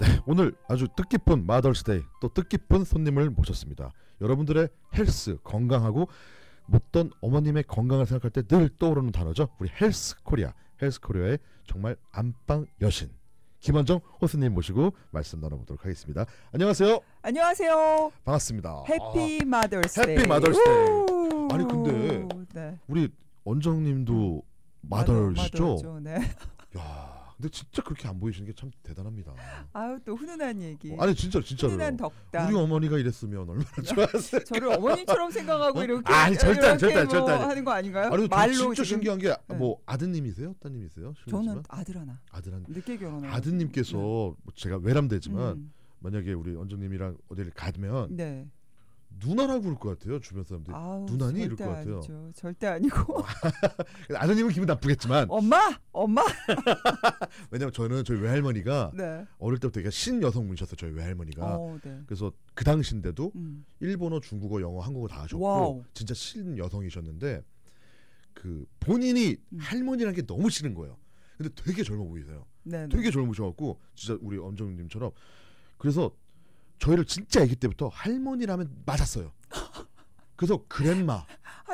오늘 아주 뜻깊은 마더스데이, 또 뜻깊은 손님을 모셨습니다. 여러분들의 헬스, 건강하고 묻던 어머님의 건강을 생각할 때 늘 떠오르는 단어죠. 우리 헬스코리아, 헬스코리아의 정말 안방 여신 김원정 호스님 모시고 말씀 나눠보도록 하겠습니다. 안녕하세요. 안녕하세요. 반갑습니다. 해피 마더스데이. 해피 마더스데이. 아니 근데 네. 우리 원정님도 마더시죠? 네. 야, 근데 진짜 그렇게 안 보이시는 게 참 대단합니다. 아유, 또 훈훈한 얘기. 아니 진짜로. 훈훈한 덕담. 우리 어머니가 이랬으면 얼마나 좋았을까. 저를 어머님처럼 생각하고 이렇게 아니 절대 하는 거 아닌가요? 아니 말로 진짜 지금. 신기한 게 뭐 아드님이세요? 따님이세요? 저는 아들 하나. 아들 한 늦게 결혼을. 아드님께서 뭐 제가 외람되지만 만약에 우리 원정님이랑 어디를 가면 네. 누나라고 그럴 것 같아요. 주변 사람들이. 아우, 누나니 이럴 것 같아요. 아니죠. 절대 아니고. 아드님은 기분 나쁘겠지만 엄마. 왜냐면 저희 외할머니가 네. 어릴 때부터 되게 신여성분이셨어요. 저희 외할머니가. 네. 그래서 그 당시인데도 일본어, 중국어, 영어, 한국어 다 하셨고 와우. 진짜 신여성이셨는데 그 본인이 할머니라는 게 너무 싫은 거예요. 근데 되게 젊어 보이세요. 네네. 되게 젊으셔갖고 진짜 우리 엄정님처럼. 그래서 저희를 진짜 아기 때부터 할머니라면 맞았어요. 그래서 그랜마.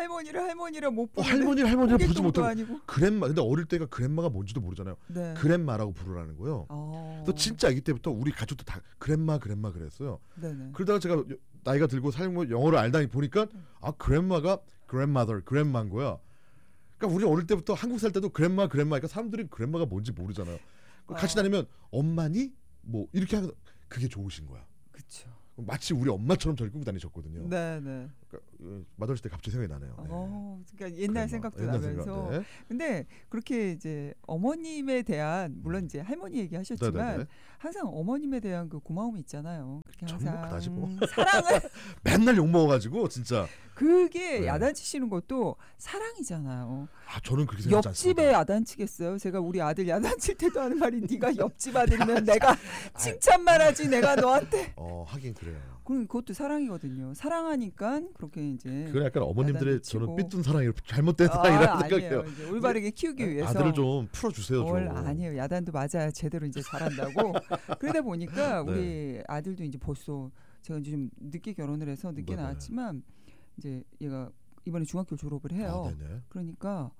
할머니를 못 부르는. 할머니를 부르지 못하고 아니고. 그랜마. 근데 어릴 때가 그랜마가 뭔지도 모르잖아요. 네. 그랜마라고 부르라는 거예요. 그래서 진짜 아기 때부터 우리 가족도 다 그랜마 그랬어요. 네네. 그러다가 제가 나이가 들고 영어를 알다 보니까 그랜마가 그랜마인 거야. 그러니까 우리 어릴 때부터 한국 살 때도 그랜마 그러니까 사람들이 그랜마가 뭔지 모르잖아요. 같이 다니면 엄마니 뭐 이렇게 하면 그게 좋으신 거야. 그렇죠. 마치 우리 엄마처럼 저를 끌고 다니셨거든요. 네네. 그러니까 마더스 때 갑자기 생각이 나네요. 그러니까 옛날 생각도 나면서. 네. 근데 그렇게 이제 어머님에 대한 물론 이제 할머니 얘기하셨지만 네네네. 항상 어머님에 대한 그 고마움이 있잖아요. 그렇게 항상 그다지 뭐. 사랑을 맨날 욕 먹어가지고 진짜. 그게 네. 야단치시는 것도 사랑이잖아요. 저는 그렇게 생각하지 않습니다. 옆집에 야단치겠어요. 제가 우리 아들 야단칠 때도 하는 말이 네가 옆집 아들이면 내가 칭찬만 하지 내가 너한테. 하긴 그래요. 그것도 사랑이거든요. 사랑하니까 그렇게 이제. 그건 약간 어머님들의 치고. 저는 삐뚤 사랑이 잘못된 사랑이라는 생각해요. 이제 올바르게 키우기 위해서. 아들을 좀 풀어주세요. 아니에요. 야단도 맞아야 제대로 이제 잘한다고. 그러다 보니까 네. 우리 아들도 이제 벌써 제가 이제 좀 늦게 결혼을 해서 늦게 네네. 나왔지만 이제 얘가 이번에 중학교 졸업을 해요. 네네. 그러니까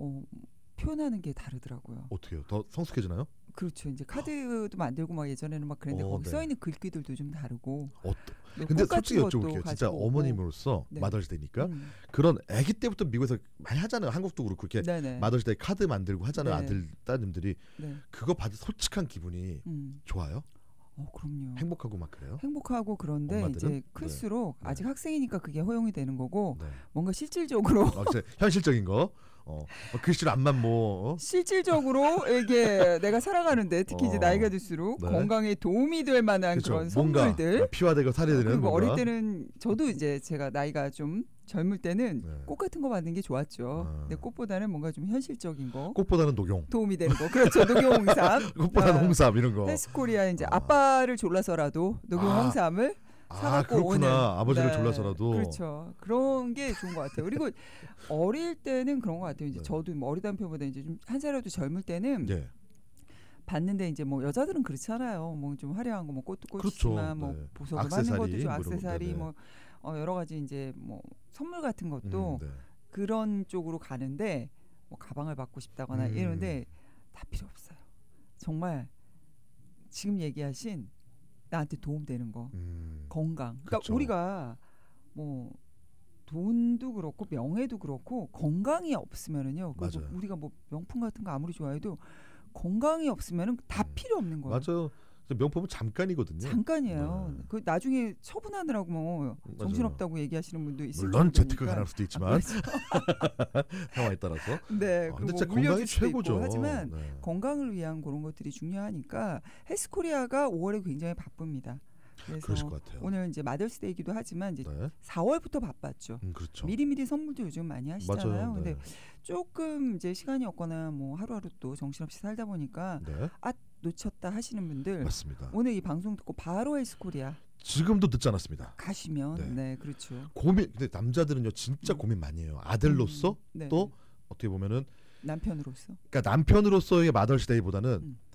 표현하는 게 다르더라고요. 어떻게요? 더 성숙해지나요? 그렇죠. 이제 카드도 만들고 막 예전에는 막 그랬는데 거기 네. 써 있는 글귀들도 좀 다르고. 근데 솔직히 여쭤볼게요. 진짜 가지고 어머님으로서 네. 마더스데이니까 그런 아기 때부터 미국에서 많이 하잖아요. 한국도 그렇고 그렇게 네네. 마더스데이 카드 만들고 하잖아요. 네. 아들 따님들이. 네. 그거 받을 솔직한 기분이 좋아요? 그럼요. 행복하고 막 그래요? 행복하고 그런데 엄마들은? 이제 클수록 네. 아직 학생이니까 그게 허용이 되는 거고 네. 뭔가 실질적으로 현실적인 거. 글씨를 안만 뭐. 실질적으로 이게 내가 살아가는데 특히 이제 나이가 들수록 네. 건강에 도움이 될 만한 그쵸. 그런 뭔가 선물들. 피와 되고 살이 되는 그리고 뭔가. 어릴 때는 저도 이제 제가 나이가 좀 젊을 때는 네. 꽃 같은 거 받는 게 좋았죠. 근데 꽃보다는 뭔가 좀 현실적인 거. 꽃보다는 녹용. 도움이 되는 거. 그렇죠. 녹용홍삼. 꽃보다는 홍삼 이런 거. 헬스코리아 이제 아빠를 졸라서라도 녹용홍삼을 사갖고 그렇구나. 오는. 아버지를 네. 졸라서라도. 그렇죠. 그런 게 좋은 것 같아요. 그리고 어릴 때는 그런 것 같아요. 이제 네. 저도 뭐 어리다는 표보다 이제 좀 한 살이라도 젊을 때는 예. 봤는데 이제 뭐 여자들은 그렇잖아요. 뭐 좀 화려한 거 뭐 꽃도 그렇죠. 꽃이지만 뭐 네. 보석을 받는 것도 좀 뭐 이런 거. 액세서리 네네. 뭐 여러 가지 이제 뭐 선물 같은 것도 네. 그런 쪽으로 가는데 뭐 가방을 받고 싶다거나 이러는데 다 필요 없어요. 정말 지금 얘기하신 나한테 도움되는 거, 건강. 그러니까 그쵸. 우리가 뭐 돈도 그렇고 명예도 그렇고 건강이 없으면은요. 맞아요. 우리가 뭐 명품 같은 거 아무리 좋아해도 건강이 없으면은 다 필요 없는 거예요. 맞아요. 명품은 잠깐이거든요. 잠깐이에요. 네. 그 나중에 처분하느라고 뭐 정신없다고 얘기하시는 분도 있을 물론 재테크가 거니까. 가능할 수도 있지만 상황에 따라서. 네, 근데 뭐 진짜 건강이 물려줄 수도 최고죠. 있고. 하지만 네. 건강을 위한 그런 것들이 중요하니까 헬스코리아가 5월에 굉장히 바쁩니다. 그래서 그러실 것 같아요. 오늘 이제 마더스데이기도 하지만 이제 네. 4월부터 바빴죠. 그렇죠. 미리미리 선물도 요즘 많이 하시잖아요. 맞아요. 근데 네. 조금 이제 시간이 없거나 뭐 하루하루 또 정신없이 살다 보니까 네. 놓쳤다 하시는 분들 맞습니다. 오늘 이 방송 듣고 바로 헬스코리아 지금도 늦지 않았습니다. 가시면 네 그렇죠. 근데 남자들은요 진짜 고민 많이 해요. 아들로서 네. 또 어떻게 보면은 남편으로서. 그러니까 남편으로서의 마더스데이보다는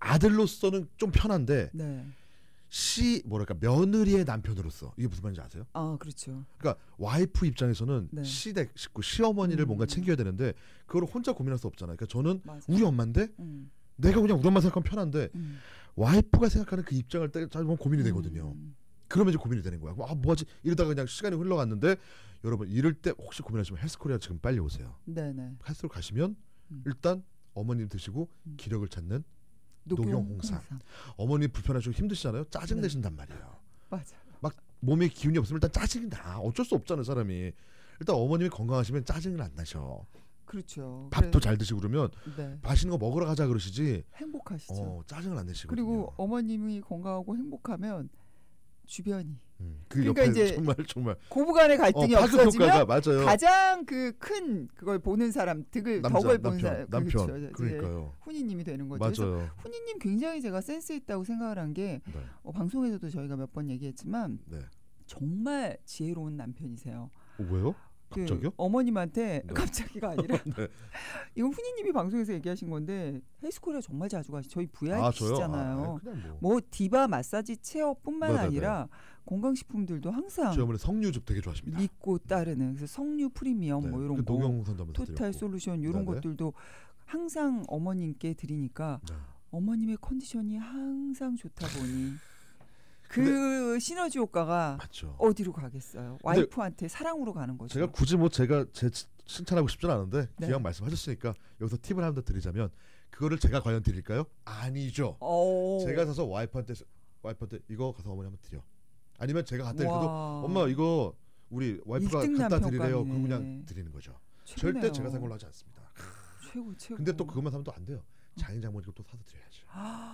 아들로서는 좀 편한데 네. 뭐랄까 며느리의 남편으로서 이게 무슨 말인지 아세요? 아 그렇죠. 그러니까 와이프 입장에서는 네. 시댁 식구 시어머니를 뭔가 챙겨야 되는데 그걸 혼자 고민할 수 없잖아요. 그러니까 저는 맞아요. 우리 엄마인데 내가 그냥 우리 엄마 생각하면 편한데 와이프가 생각하는 그 입장을 짜보면 고민이 되거든요. 그러면 이제 고민이 되는 거야. 아 뭐하지? 이러다가 그냥 시간이 흘러갔는데 여러분 이럴 때 혹시 고민하시면 헬스코리아 지금 빨리 오세요. 네네. 헬스로 가시면 일단 어머님 드시고 기력을 찾는 녹용홍삼. 어머니 불편하시고 힘드시잖아요. 짜증 네. 내신단 말이에요. 맞아. 막 몸에 기운이 없으면 일단 짜증이 나. 어쩔 수 없잖아요, 사람이. 일단 어머님이 건강하시면 짜증을 안 나셔. 그렇죠. 밥도 잘 드시고 그러면 네. 맛있는 거 먹으러 가자 그러시지. 행복하시죠. 짜증을 안 내시거든요. 그리고 어머님이 건강하고 행복하면 주변이 그 그러니까 옆에 이제 정말 고부간의 갈등이 파급 없어지면 효과가 맞아요. 가장 그 큰 그걸 보는 사람 덕을 보는 사람 남편 그렇죠. 그러니까요. 훈이님이 되는 거죠. 맞아요. 그래서 훈이님 굉장히 제가 센스 있다고 생각을 한 게 네. 방송에서도 저희가 몇 번 얘기했지만 네. 정말 지혜로운 남편이세요. 왜요? 갑자기요? 어머님한테 네. 갑자기가 아니라 네. 이건 훈이님이 방송에서 얘기하신 건데 헬스코리아 정말 자주 가시. 저희 저요? VIP시잖아요. 그냥 뭐 디바 마사지 체어뿐만 네네네. 아니라 건강식품들도 항상 저희 어머니 석류즙 되게 좋아하십니다. 믿고 따르는 그래서 석류 프리미엄 뭐 이런 거 녹용홍삼도 한번 토탈 드렸고. 솔루션 이런 네네. 것들도 항상 어머님께 드리니까 네. 어머님의 컨디션이 항상 좋다 보니 그 시너지 효과가 맞죠. 어디로 가겠어요? 와이프한테 사랑으로 가는 거죠. 제가 굳이 뭐 제가 칭찬하고 싶진 않은데 네. 기왕 말씀하셨으니까 여기서 팁을 하나 더 드리자면 그거를 제가 과연 드릴까요? 아니죠. 제가 사서 와이프한테 이거 가서 어머니 한번 드려. 아니면 제가 갖다 드려도 엄마 이거 우리 와이프가 일등 갖다 남편감이네. 드리래요. 그럼 그냥 드리는 거죠. 최고네요. 절대 제가 산 걸로 하지 않습니다. 최고. 근데 또 그것만 사면 또 안 돼요. 장인 장모님 또 사서 드려야죠.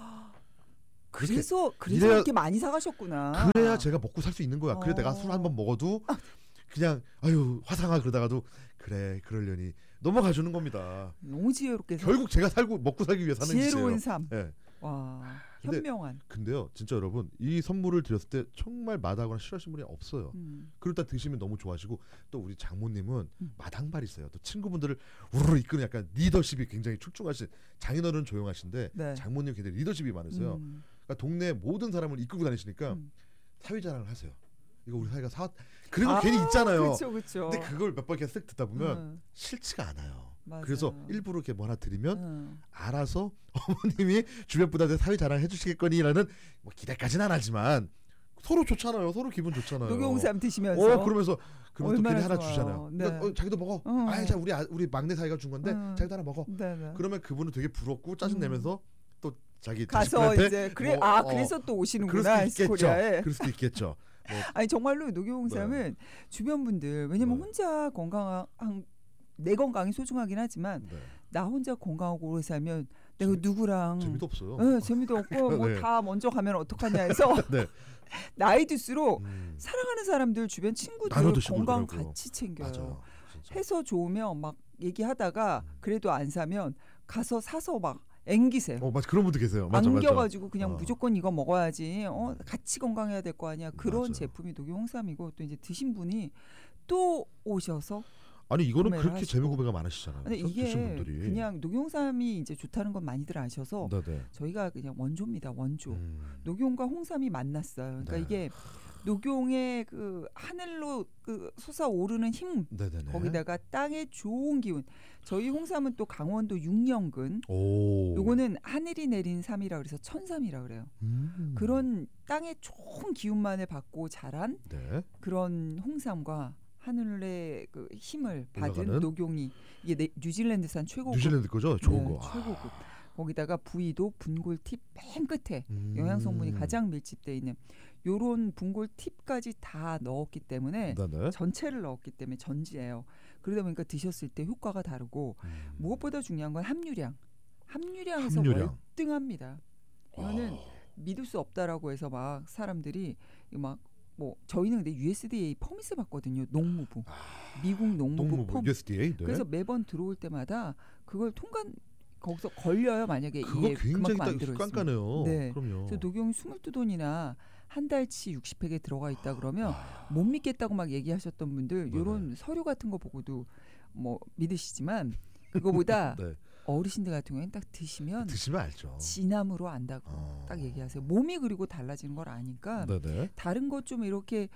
그래서 이래야- 이렇게 많이 사가셨구나. 그래야 제가 먹고 살 수 있는 거야. 그래 내가 술 한 번 먹어도 그냥 아유 화상아 그러다가도 그래 그러려니 넘어가 주는 겁니다. 너무 지혜롭게 결국 제가 먹고 살기 위해 사는 짓이에요. 지혜로운 삶. 네. 와 근데- 현명한. 근데요, 진짜 여러분 이 선물을 드렸을 때 정말 마다하거나 싫어하시는 분이 없어요. 그러다 드시면 너무 좋아하시고 또 우리 장모님은 마당발이 있어요. 또 친구분들을 우르르 이끄는 약간 리더십이 굉장히 출중하신 장인어른 조용하신데 네. 장모님 굉장히 리더십이 많으세요. 그러니까 동네 모든 사람을 이끌고 다니시니까 사위 자랑을 하세요. 이거 우리 사위가 그런 거 괜히 있잖아요. 그렇죠. 근데 그걸 몇 번 이렇게 쓱 듣다 보면 싫지가 않아요. 맞아요. 그래서 일부러 이렇게 뭐 하나 드리면 알아서 어머님이 주변 분한테 사위 자랑 해주시겠거니라는 뭐 기대까지는 안 하지만 서로 좋잖아요. 서로 기분 좋잖아요. 녹용홍삼 드시면서 그러면 또 괜히 얼마나 하나 좋아요. 주잖아요. 네. 그러니까 자기도 먹어. 자 우리 막내 사위가 준 건데 자기도 하나 먹어. 네네. 그러면 그분은 되게 부럽고 짜증 내면서 또 자기 가서 자식들한테 이제 그럴 그래서 또 수도 오시는구나 있겠죠. 헬스코리아에. 그럴 수도 있겠죠. 아니 정말로 녹용홍삼은 주변 분들 왜냐면 네. 혼자 내 건강이 소중하긴 하지만 네. 나 혼자 건강하고 오래 살면 내가 누구랑 재미도 없어요. 네, 재미도 없고 뭐 네. 다 먼저 가면 어떡하냐 해서 네. 나이 들수록 음. 사랑하는 사람들 주변 친구들 나눠 드시고 건강 그러더라고요. 같이 챙겨요. 맞아요. 진짜. 해서 좋으면 막 얘기하다가 그래도 안 사면 가서 사서 막 앵기세요. 맞아 그런 분도 계세요. 맞아, 맞아. 안겨가지고 그냥 어. 무조건 이거 먹어야지. 같이 건강해야 될 거 아니야. 그런 맞아요. 제품이 녹용홍삼이고 또 이제 드신 분이 또 오셔서 아니 이거는 구매를 그렇게 하시고. 재미 구매가 많으시잖아요. 근데 드신 이게 분들이. 그냥 녹용홍삼이 이제 좋다는 건 많이들 아셔서 네네. 저희가 그냥 원조입니다. 원조. 녹용과 홍삼이 만났어요. 그러니까 네. 이게 녹용의 그 하늘로 그 솟아오르는 힘 네네네. 거기다가 땅의 좋은 기운. 저희 홍삼은 또 강원도 육령근. 오. 요거는 하늘이 내린 삼이라 그래서 천삼이라 그래요. 그런 땅의 좋은 기운만을 받고 자란 네. 그런 홍삼과 하늘의 그 힘을 받은 올라가는? 녹용이 이게 뉴질랜드산 최고급. 뉴질랜드 거죠? 좋은 네, 거. 최고급. 거기다가 부위도 분골 팁 맨 끝에 영양 성분이 가장 밀집돼 있는 요런 분골 팁까지 다 넣었기 때문에 네네. 전체를 넣었기 때문에 전지예요. 그러다 보니까 드셨을 때 효과가 다르고 무엇보다 중요한 건 함유량. 함유량에서 함유량. 월등합니다. 이거는 믿을 수 없다라고 해서 막 사람들이 막 뭐 저희는 근데 USDA 퍼밋을 받거든요. 농무부. 미국 농무부 퍼밋. USDA. 네. 그래서 매번 들어올 때마다 그걸 거기서 걸려요. 만약에 그거 이게 굉장히 그만큼 안 들어있으면. 깐깐해요. 네. 그럼요. 그래서 녹용이 22돈이나 한 달치 60팩에 들어가 있다 그러면 못 믿겠다고 막 얘기하셨던 분들 네네. 이런 서류 같은 거 보고도 뭐 믿으시지만 그거보다 네. 어르신들 같은 경우에는 딱 드시면 알죠. 진함으로 안다고 딱 얘기하세요. 몸이 그리고 달라지는 걸 아니까 네네. 다른 것 좀 이렇게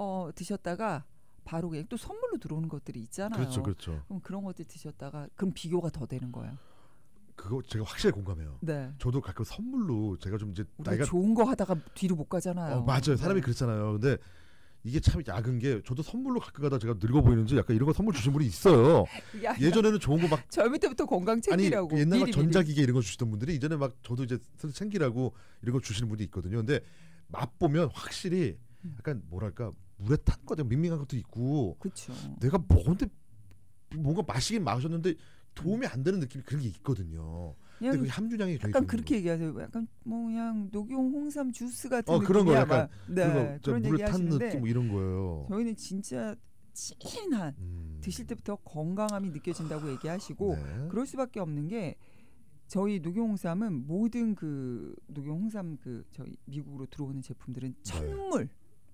드셨다가 바로 그냥 또 선물로 들어오는 것들이 있잖아요. 그렇죠, 그렇죠. 그럼 그런 것들 드셨다가 그럼 비교가 더 되는 거예요. 그거 제가 확실히 공감해요. 네. 저도 가끔 선물로 제가 좀 이제 우리가 좋은 거 하다가 뒤로 못 가잖아요. 맞아요. 사람이 네. 그렇잖아요. 근데 이게 참 야근 게 저도 선물로 가끔 가다 제가 늙어 보이는지 약간 이런 거 선물 주신 분이 있어요. 예전에는 좋은 거 막 젊을 때부터 건강 챙기라고. 아니 옛날 막 미리. 전자기계 이런 거 주시던 분들이 이제는 막 저도 이제 스스로 챙기라고 이런 거 주시는 분이 있거든요. 근데 맛보면 확실히 약간 뭐랄까 물에 탄 거죠. 밍밍한 것도 있고. 그렇죠. 내가 먹었는데 뭔가 마시긴 마셨는데 도움이 안 되는 느낌이 그런 게 있거든요. 근데 그 함유량이 굉장히 약간 그렇게 얘기하세요. 약간 뭐 그냥 녹용 홍삼 주스 같은 그런 거 느낌이야. 약간 네, 그런 물을 얘기 탄 하시는데 느낌 뭐 이런 거예요. 저희는 진짜 진한 드실 때부터 건강함이 느껴진다고 얘기하시고 네. 그럴 수밖에 없는 게 저희 녹용 홍삼은 모든 그 녹용 홍삼 그 저희 미국으로 들어오는 제품들은 천물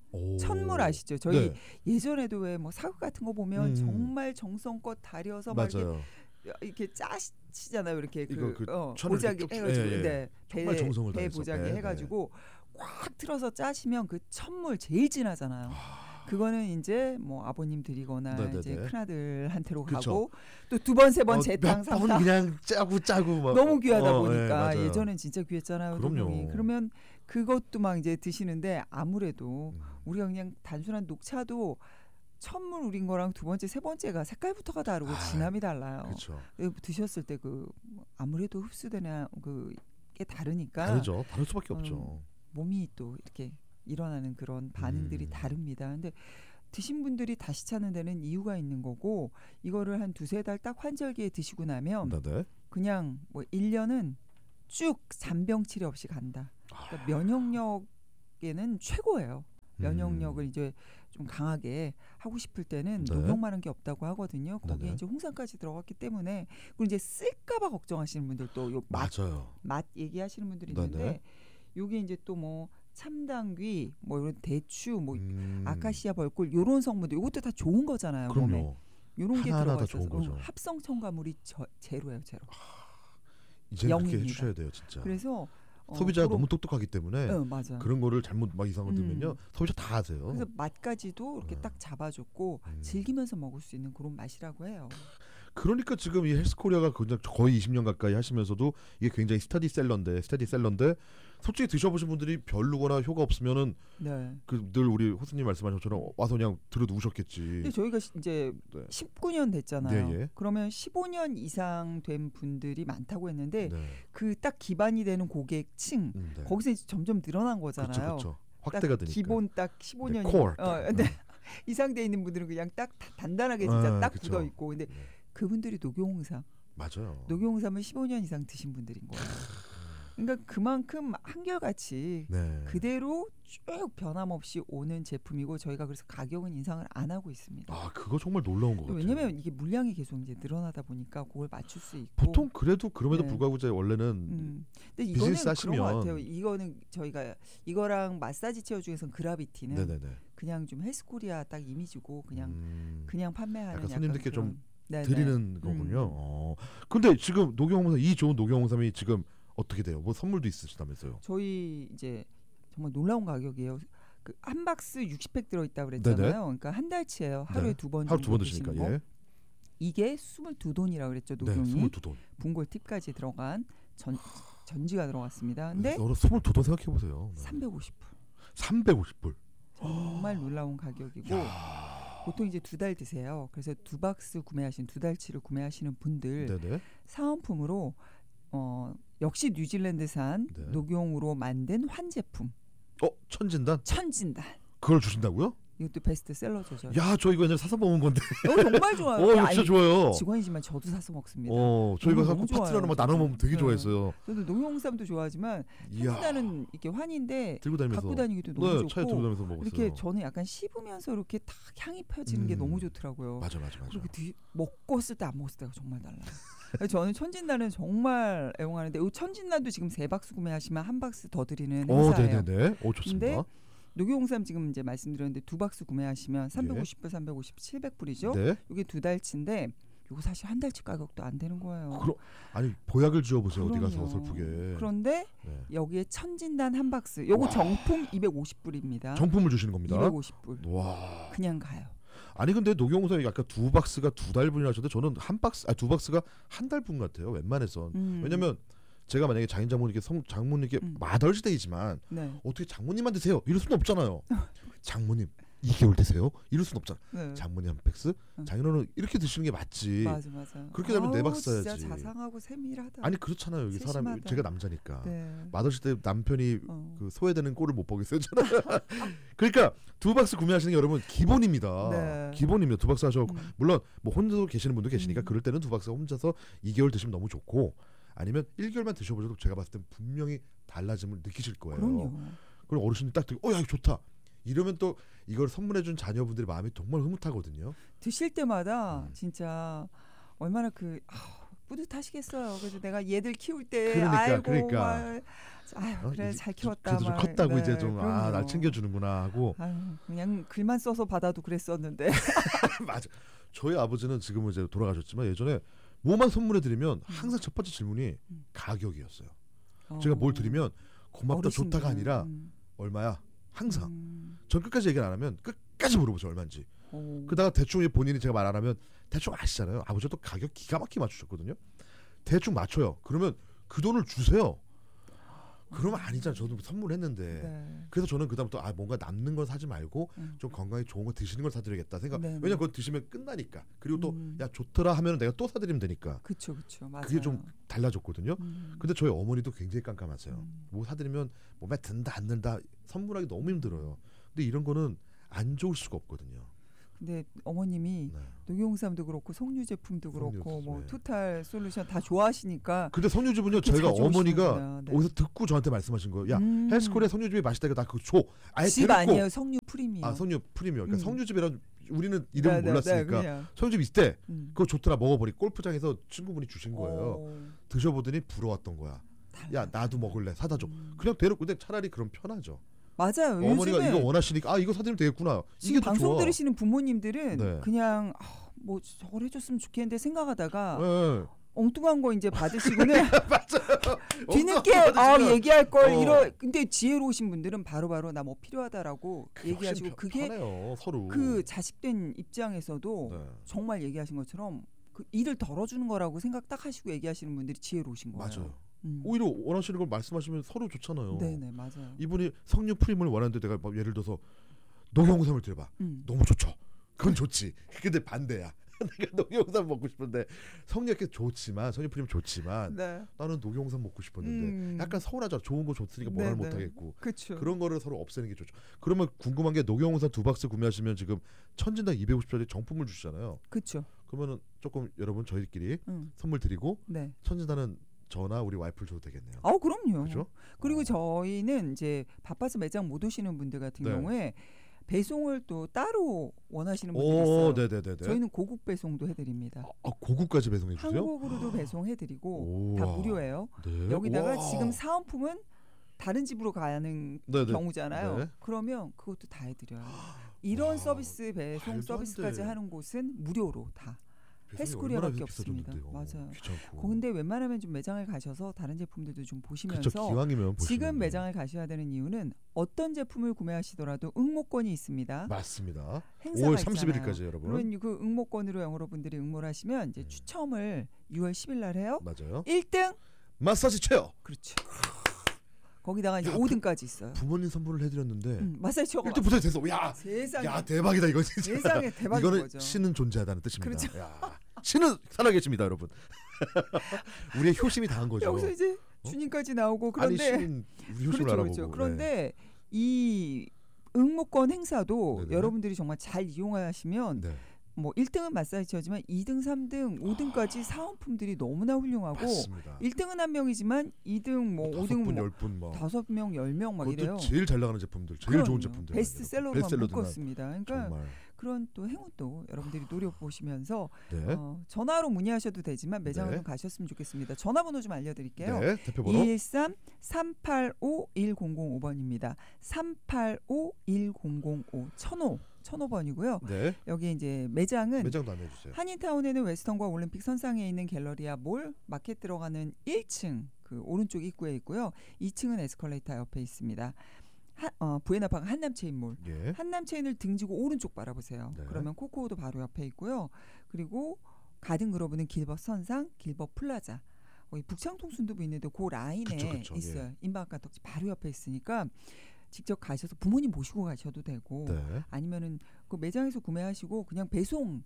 천물 아시죠? 저희 예전에도 왜 뭐 사극 같은 거 보면 정말 정성껏 다려서 막 이렇게 짜시잖아요. 이렇게 보자기 해가지고 정말 정성을 배 다해서 보자기 해가지고 꽉 틀어서 짜시면 그 천물 제일 진하잖아요. 그거는 이제 뭐 아버님 드리거나 이제 큰아들한테로 가고 또 두 번 세 번 재탕 삼탕 그냥 짜고 막 너무 귀하다 보니까 예전엔 진짜 귀했잖아요. 그럼요. 그러면 그것도 막 이제 드시는데 아무래도 우리가 그냥 단순한 녹차도 천물 우린 거랑 두 번째 세 번째가 색깔부터가 다르고 진함이 달라요. 그렇죠. 드셨을 때 그 아무래도 흡수되는 그게 다르니까 다르죠. 다를 수밖에 없죠. 몸이 또 이렇게 일어나는 그런 반응들이 다릅니다. 근데 드신 분들이 다시 찾는 데는 이유가 있는 거고 이거를 한 두세 달 딱 환절기에 드시고 나면 그냥 뭐 1년은 쭉 잔병 치레 없이 간다. 그러니까 면역력에는 최고예요. 면역력을 이제 좀 강하게 하고 싶을 때는 녹용만한 게 없다고 하거든요. 거기에 이제 홍삼까지 들어갔기 때문에 그리고 이제 쓸까봐 걱정하시는 분들도 요 맛 얘기하시는 분들이 있는데 요게 이제 또 뭐 참당귀, 뭐 이런 대추, 뭐 아카시아 벌꿀 요런 성분들 이것도 다 좋은 거잖아요. 그럼요. 몸에. 요런 게 들어가 있어서 합성 첨가물이 제로예요, 제로. 이제 그렇게 해주셔야 돼요, 진짜. 그래서 소비자가 너무 똑똑하기 때문에 맞아. 그런 거를 잘못 막 이상을 들면요 소비자 다 아세요. 그래서 맛까지도 이렇게 딱 잡아줬고 즐기면서 먹을 수 있는 그런 맛이라고 해요. 그러니까 지금 이 헬스코리아가 거의 20년 가까이 하시면서도 이게 굉장히 스테디셀러인데 솔직히 드셔보신 분들이 별로거나 효과 없으면은 늘 우리 호수님 말씀하신 것처럼 와서 그냥 들어 누우셨겠지. 근데 저희가 이제 19년 됐잖아요. 그러면 15년 이상 된 분들이 많다고 했는데 그 딱 기반이 되는 고객층 거기서 이제 점점 늘어난 거잖아요. 그렇죠. 확대가 되니까. 기본 딱 15년 이상 돼 있는 분들은 그냥 딱 단단하게 진짜 딱 굳어 있고 근데 그분들이 녹용홍삼 맞아요. 녹용홍삼을 15년 이상 드신 분들인 거예요. 그러니까 그만큼 한결같이 그대로 쭉 변함없이 오는 제품이고 저희가 그래서 가격은 인상을 안 하고 있습니다. 그거 정말 놀라운 것 같아요. 왜냐면 이게 물량이 계속 이제 늘어나다 보니까 그걸 맞출 수 있고 보통 그래도 그럼에도 불구하고 이제 원래는 근데 비즈니스 이거는 하시면 그런 것 같아요. 이거는 저희가 이거랑 마사지 체어 중에서는 그라비티는 그냥 좀 헬스코리아 딱 이미지고 그냥 판매하는 약간 손님들께 좀 네네. 드리는 거군요. 근데 지금 녹용홍삼 이 좋은 녹용홍삼이 지금 어떻게 돼요? 뭐 선물도 있으시다면서요? 저희 이제 정말 놀라운 가격이에요. 그 한 박스 60팩 들어있다 그랬잖아요. 그러니까 한 달치예요. 하루에 두 번 드시니까 이게 22돈이라고 그랬죠. 녹용이 22돈. 분골 팁까지 들어간 전지가 들어갔습니다. 근데 22돈 생각해 보세요. 350불. 350불. 정말 놀라운 가격이고 보통 이제 2달 드세요. 그래서 2박스 구매하신 2달치를 구매하시는 분들 사은품으로 역시 뉴질랜드산 녹용으로 만든 환제품. 천진단? 천진단. 그걸 주신다고요? 이것도 베스트셀러죠. 야, 저 이거 옛날에 사서 먹은 건데. 정말 좋아요. 진짜 좋아요. 직원이지만 저도 사서 먹습니다. 저희가 사고 파티라는 막 나눠 먹으면 되게 좋아했어요. 저도 녹용홍삼도 좋아하지만 천진단은 이렇게 환인데 들고 다니면서 갖고 다니기도 너무 좋고 차에 들고 다니면서 먹었어요. 이렇게 저는 약간 씹으면서 이렇게 딱 향이 펴지는 게 너무 좋더라고요. 맞아. 그리고 먹었을 때 안 먹었을 때가 정말 달라요. 저는 천진단은 정말 애용하는데 이 천진단도 지금 3박스 구매하시면 한 박스 더 드리는 행사예요. 네네네. 좋습니다. 근데 녹용홍삼 지금 이제 말씀드렸는데 2박스 구매하시면 350불, 350, 700불이죠. 이게 2달치인데 이거 사실 한 달치 가격도 안 되는 거예요. 아니 보약을 지어보세요. 어디 가서 그럼요. 어설프게. 그런데 네. 여기에 천진단 한 박스. 요거 정품 250불입니다. 정품을 주시는 겁니다. 250불. 와. 그냥 가요. 아니 근데 노경호사님 아까 두 박스가 2달분이라 하셨는데 저는 두 박스가 한 달분 같아요. 웬만해선. 왜냐면 제가 만약에 장인장모님께 장모님께 마덜스데이지만 네. 어떻게 장모님만 드세요? 이럴 수는 없잖아요. 장모님 2개월 드세요? 이럴 수는 없잖아. 네. 장모님 한 백스, 장인어른 이렇게 드시는 게 맞지. 맞아. 그렇게 되면 네 박스 진짜 사야지. 자상하고 세밀하다. 아니 그렇잖아요. 여기 사람 세심하다. 제가 남자니까. 네. 마더스데이 남편이 그 소외되는 꼴을 못 보겠어요. 저는. 그러니까 두 박스 구매하시는 게 여러분 기본입니다. 네. 기본입니다. 두 박스 하셔. 물론 뭐 혼자서 계시는 분도 계시니까 그럴 때는 두 박스 혼자서 2개월 드시면 너무 좋고 아니면 1개월만 드셔보셔도 제가 봤을 땐 분명히 달라짐을 느끼실 거예요. 그럼요. 그럼 어르신이 딱 듣고 야 이거 좋다. 이러면 또 이걸 선물해준 자녀분들의 마음이 정말 흐뭇하거든요. 드실 때마다 진짜 얼마나 뿌듯하시겠어요. 그래서 내가 얘들 키울 때 그러니까. 아유 그래 잘 키웠다. 그래도 좀 컸다고 네, 이제 좀 날 챙겨주는구나 하고. 아유, 그냥 글만 써서 받아도 그랬었는데. 맞아. 저희 아버지는 지금은 이제 돌아가셨지만 예전에 뭐만 선물해드리면 항상 첫 번째 질문이 가격이었어요. 제가 뭘 드리면 고맙다 어르신들은, 좋다가 아니라 얼마야? 항상. 전 끝까지 얘기를 안 하면 끝까지 물어보죠 얼마인지. 그다가 대충 본인이 제가 말 안 하면 대충 아시잖아요. 아버지가 또 가격 기가 막히게 맞추셨거든요. 대충 맞춰요. 그러면 그 돈을 주세요. 그러면 아니잖아. 저도 선물했는데. 네. 그래서 저는 그다음부터 뭔가 남는 걸 사지 말고 좀 건강에 좋은 거 드시는 걸 사드리겠다 생각. 네. 왜냐면 그거 드시면 끝나니까. 그리고 또 야 좋더라 하면 내가 또 사드리면 되니까. 그쵸 맞아요. 그게 좀 달라졌거든요. 근데 저희 어머니도 굉장히 깜깜하세요. 뭐 사드리면 몸에 든다 안 든다 선물하기 너무 힘들어요. 근데 이런 거는 안 좋을 수가 없거든요. 근데 어머님이 네. 녹용삼도 그렇고 석류 제품도 그렇고 석류, 뭐 네. 토탈 솔루션 다 좋아하시니까. 근데 석류즙은요 저희가 어머니가 어디서 듣고 저한테 말씀하신 거예요. 야 헬스코리아 석류즙이 맛있다. 나 그거 줘. 아예 집 데리고. 아니에요. 석류 프리미엄. 석류 프리미엄. 그러니까 석류즙이란 우리는 이름을 몰랐으니까 네, 석류즙 있대. 그거 좋더라 먹어버리. 골프장에서 친구분이 주신 거예요. 드셔보더니 부러웠던 거야. 야 나도 먹을래. 사다 줘. 그냥 대놓고. 근데 차라리 그럼 편하죠. 맞아요. 어머니가 요즘에 이거 원하시니까 이거 사드리면 되겠구나. 지금 이게 더 방송 좋아. 들으시는 부모님들은 네. 그냥 뭐 저걸 해줬으면 좋겠는데 생각하다가 네. 엉뚱한 거 이제 받으시고는 맞아요. 뒤늦게 얘기할 걸 근데 지혜로우신 분들은 바로바로 나 뭐 필요하다라고 얘기하시고 그게 편해요, 서로. 그 자식된 입장에서도 네. 정말 얘기하신 것처럼 그 일을 덜어주는 거라고 생각 딱 하시고 얘기하시는 분들이 지혜로우신 거예요. 맞아요. 오히려 원하시는 걸 말씀하시면 서로 좋잖아요. 네네 맞아요. 이분이 석류 프림을 원하는데 내가 막 예를 들어서 녹용삼을 드려봐. 너무 좋죠. 그건 좋지. 근데 반대야. 내가 녹용삼 먹고 싶은데 석류 이렇게 좋지만 석류 프림 좋지만 네. 나는 녹용삼 먹고 싶었는데 약간 서운하죠. 좋은 거 줬으니까 뭐라 못 하겠고. 그쵸. 그런 거를 서로 없애는 게 좋죠. 그러면 궁금한 게 녹용삼 2박스 구매하시면 지금 천진당 250짜리 정품을 주시잖아요. 그렇죠. 그러면은 조금 여러분 저희끼리 선물 드리고 네. 천진단은 저나 우리 와이프를 줘도 되겠네요. 그럼요. 그죠? 그리고 저희는 이제 바빠서 매장 못 오시는 분들 같은 네. 경우에 배송을 또 따로 원하시는 분들이 있어요. 네네네. 저희는 고국 배송도 해드립니다. 고국까지 배송해 주세요? 한국으로도 배송해드리고 다 우와. 무료예요. 네. 여기다가 우와. 지금 사은품은 다른 집으로 가는 네네. 경우잖아요. 네. 그러면 그것도 다 해드려요. 이런 서비스 배송 말도 안 서비스까지 돼. 하는 곳은 무료로 다. 배송이 헬스코리아밖에 얼마나 없습니다. 비싸졌는데요. 맞아요. 귀찮고. 근데 웬만하면 좀 매장을 가셔서 다른 제품들도 좀 보시면서 그쵸, 기왕이면 보시면. 지금 매장을 가셔야 되는 이유는 어떤 제품을 구매하시더라도 응모권이 있습니다. 맞습니다. 행사가 5월 31일까지 있잖아요. 여러분. 그러면 그 응모권으로 여러분들이 응모를 하시면 이제 추첨을 6월 10일 날 해요. 맞아요. 1등 마사지 체어. 그렇죠. 거기다가 이제 야, 5등까지 있어요. 부모님 선물을 해드렸는데 마사지 체어가 1등 부서지 됐어. 야, 세상에 야 대박이다 이거 진짜. 세상에 대박인 이거는 거죠. 신은 존재하다는 뜻입니다. 그렇죠. 야, 신은 살아계십니다, 여러분. 우리의 효심이 당한 거죠. 여기서 이제 주님까지 나오고 아니 그런데 신은 우리 효심을 그렇죠, 알아보고. 그렇죠. 그런데 이 응모권 행사도 네네. 여러분들이 정말 잘 이용하시면 네. 뭐 1등은 마사지 체어지만 2등, 3등, 5등까지 사은품들이 너무나 훌륭하고 맞습니다. 1등은 한 명이지만 2등 뭐 5등 5분, 뭐 10분 막. 5명, 10명 막 이래요. 그것도 제일 잘 나가는 제품들, 제일 그럼요. 좋은 제품들. 베스트셀러로만 베스트셀러들만. 묶었습니다. 그러니까 정말. 그런 또 행운도 여러분들이 노려보시면서 네. 전화로 문의하셔도 되지만 매장을 네. 좀 가셨으면 좋겠습니다. 전화번호 좀 알려드릴게요. 네, 대표번호 213-385-1005번입니다. 385-1005 천호 1,500번이고요. 네. 여기 이제 매장은 매장도 안내해 주세요. 한인타운에는 웨스턴과 올림픽 선상에 있는 갤러리아 몰 마켓 들어가는 1층 그 오른쪽 입구에 있고요. 2층은 에스컬레이터 옆에 있습니다. 부에나파가 한남체인몰. 예. 한남체인을 등지고 오른쪽 바라보세요. 네. 그러면 코코오도 바로 옆에 있고요. 그리고 가든그로브는 길벗 선상, 길벗 플라자. 거기 북창동 순두부 있는데 그 라인에 그쵸, 있어요. 예. 임박한 떡집 바로 옆에 있으니까 직접 가셔서 부모님 모시고 가셔도 되고 네. 아니면은 그 매장에서 구매하시고 그냥 배송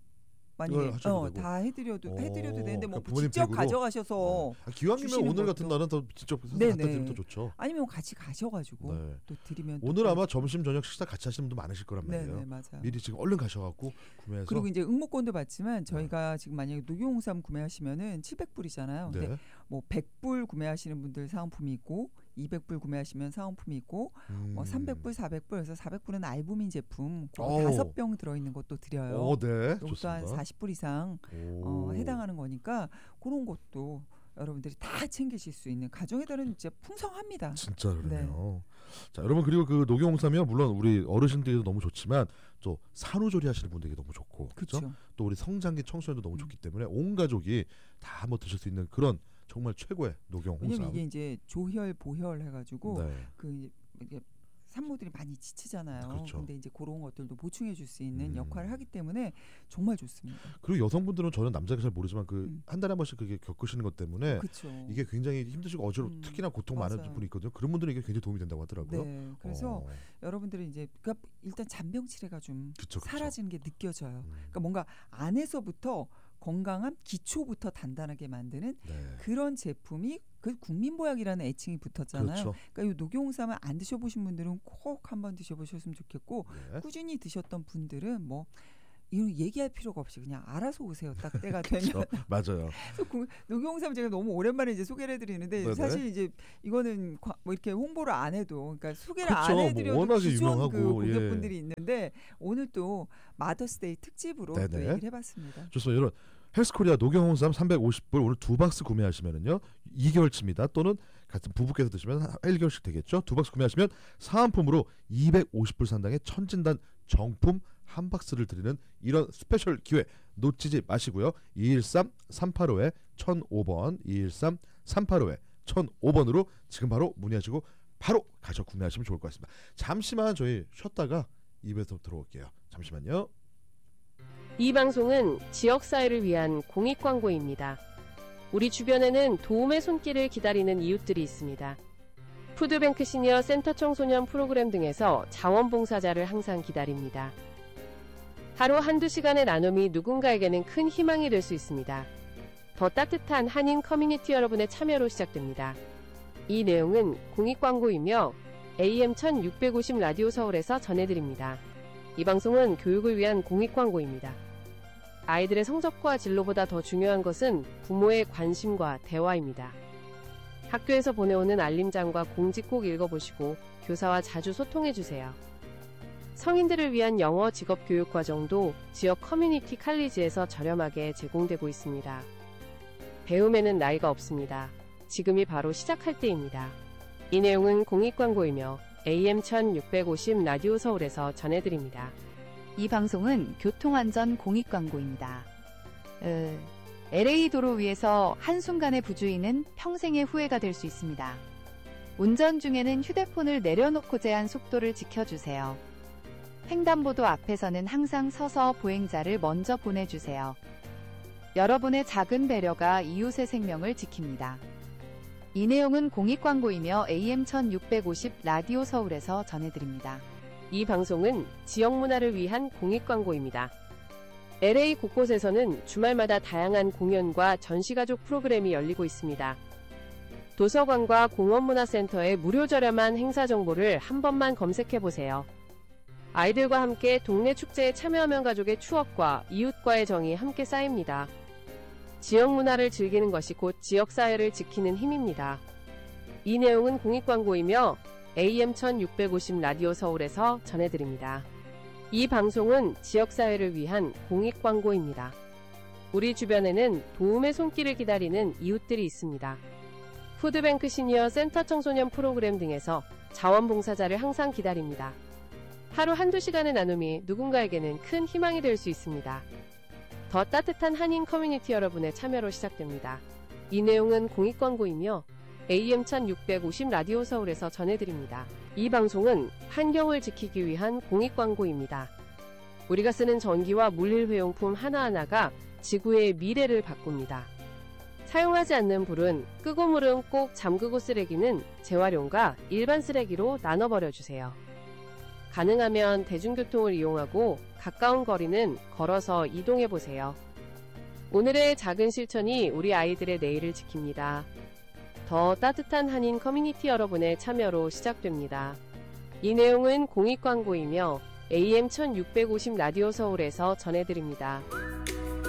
이걸 하셔도 되고. 다 해드려도 되는데 뭐 그러니까 부모님 직접 댁으로? 가져가셔서 기왕이면 주시는 오늘 같은 것도. 날은 더 직접 사서 네네. 갖다 드리면 더 좋죠. 아니면 같이 가셔가지고 네. 또 드리면 오늘 또 아마 점심 저녁 식사 같이 하시는 분도 많으실 거란 말이에요. 네네 맞아요. 미리 지금 얼른 가셔갖고 구매해서. 그리고 이제 응모권도 받지만 저희가 지금 만약에 녹용홍삼 구매하시면은 700불이잖아요. 근데 네. 뭐 100불 구매하시는 분들 사은품이 있고 200불 구매하시면 사은품이 있고 뭐 300불, 400불 그래서 400불은 알부민 제품 오. 5병 들어있는 것도 드려요. 네. 이것도 한 좋습니다. 40불 이상 해당하는 거니까 그런 것도 여러분들이 다 챙기실 수 있는 가정에 따른 진짜 풍성합니다. 진짜 그러네요. 자, 여러분 그리고 그 녹용홍삼이요 물론 우리 어르신들도 너무 좋지만 또 산후조리 하시는 분들에게 너무 좋고 그렇죠? 그렇죠. 또 우리 성장기 청소년도 너무 좋기 때문에 온 가족이 다 한번 드실 수 있는 그런 정말 최고의 녹용홍삼. 왜냐면 이게 이제 조혈, 보혈 해가지고 네. 그 이게 산모들이 많이 지치잖아요. 그렇죠. 근데 이제 그런 것들도 보충해 줄 수 있는 역할을 하기 때문에 정말 좋습니다. 그리고 여성분들은 저는 남자가 잘 모르지만 그 한 달에 한 번씩 그게 겪으시는 것 때문에 그렇죠. 이게 굉장히 힘드시고 어지럽고 특히나 고통 많은 맞아요. 분이 있거든요. 그런 분들은 이게 굉장히 도움이 된다고 하더라고요. 네. 그래서 여러분들이 이제 그러니까 일단 잔병치레가 좀 그쵸. 사라지는 게 느껴져요. 그러니까 뭔가 안에서부터 건강한 기초부터 단단하게 만드는 네. 그런 제품이 그 국민보약이라는 애칭이 붙었잖아요. 그렇죠. 그러니까 이 녹용홍삼을 안 드셔보신 분들은 꼭 한번 드셔보셨으면 좋겠고 네. 꾸준히 드셨던 분들은 뭐 이런 얘기할 필요가 없이 그냥 알아서 오세요. 딱 때가 되면. 그렇죠. 맞아요. 녹용홍삼 제가 너무 오랜만에 이제 소개를 해드리는데 네네. 사실 이제 이거는 뭐 이렇게 홍보를 안 해도 그러니까 소개를 그쵸. 안 뭐 해드려도 워낙에 기존 유명하고, 그 고객분들이 있는데 오늘 또 마더스데이 특집으로 또 네네. 얘기를 해봤습니다. 좋습니다. 여러분 헬스코리아 녹용홍삼 350불 오늘 2박스 구매하시면은요 2개월치입니다. 또는 같은 부부께서 드시면 1개월씩 되겠죠. 2박스 구매하시면 사은품으로 250불 상당의 천진단 정품 한 박스를 드리는 이런 스페셜 기회 놓치지 마시고요. 213-385-1005번 213-385-1005번으로 지금 바로 문의하시고 바로 가져 구매하시면 좋을 것 같습니다. 잠시만 저희 쉬었다가 2부에서 들어올게요. 잠시만요. 이 방송은 지역사회를 위한 공익광고입니다. 우리 주변에는 도움의 손길을 기다리는 이웃들이 있습니다. 푸드뱅크 시니어 센터 청소년 프로그램 등에서 자원봉사자를 항상 기다립니다. 하루 한두 시간의 나눔이 누군가에게는 큰 희망이 될 수 있습니다. 더 따뜻한 한인 커뮤니티 여러분의 참여로 시작됩니다. 이 내용은 공익광고이며 AM 1650 라디오 서울에서 전해드립니다. 이 방송은 교육을 위한 공익광고입니다. 아이들의 성적과 진로보다 더 중요한 것은 부모의 관심과 대화입니다. 학교에서 보내오는 알림장과 공지 꼭 읽어보시고 교사와 자주 소통해주세요. 성인들을 위한 영어 직업 교육 과정도 지역 커뮤니티 칼리지에서 저렴하게 제공되고 있습니다. 배움에는 나이가 없습니다. 지금이 바로 시작할 때입니다. 이 내용은 공익광고이며 AM 1650 라디오 서울에서 전해드립니다. 이 방송은 교통안전 공익광고입니다. LA 도로 위에서 한순간의 부주의는 평생의 후회가 될 수 있습니다. 운전 중에는 휴대폰을 내려놓고 제한 속도를 지켜주세요. 횡단보도 앞에서는 항상 서서 보행자를 먼저 보내주세요. 여러분의 작은 배려가 이웃의 생명을 지킵니다. 이 내용은 공익광고이며 AM 1650 라디오 서울에서 전해드립니다. 이 방송은 지역 문화를 위한 공익광고입니다. LA 곳곳에서는 주말마다 다양한 공연과 전시가족 프로그램이 열리고 있습니다. 도서관과 공원문화센터의 무료 저렴한 행사 정보를 한 번만 검색해보세요. 아이들과 함께 동네 축제에 참여하면 가족의 추억과 이웃과의 정이 함께 쌓입니다. 지역 문화를 즐기는 것이 곧 지역사회를 지키는 힘입니다. 이 내용은 공익광고이며 AM 1650 라디오 서울에서 전해드립니다. 이 방송은 지역사회를 위한 공익광고입니다. 우리 주변에는 도움의 손길을 기다리는 이웃들이 있습니다. 푸드뱅크 시니어 센터 청소년 프로그램 등에서 자원봉사자를 항상 기다립니다. 하루 한두 시간의 나눔이 누군가에게는 큰 희망이 될 수 있습니다. 더 따뜻한 한인 커뮤니티 여러분의 참여로 시작됩니다. 이 내용은 공익광고이며 AM 1650 라디오 서울에서 전해드립니다. 이 방송은 환경을 지키기 위한 공익광고입니다. 우리가 쓰는 전기와 물일회용품 하나하나가 지구의 미래를 바꿉니다. 사용하지 않는 불은 끄고 물은 꼭 잠그고 쓰레기는 재활용과 일반 쓰레기로 나눠버려주세요. 가능하면 대중교통을 이용하고 가까운 거리는 걸어서 이동해보세요. 오늘의 작은 실천이 우리 아이들의 내일을 지킵니다. 더 따뜻한 한인 커뮤니티 여러분의 참여로 시작됩니다. 이 내용은 공익광고이며 AM 1650 라디오 서울에서 전해드립니다.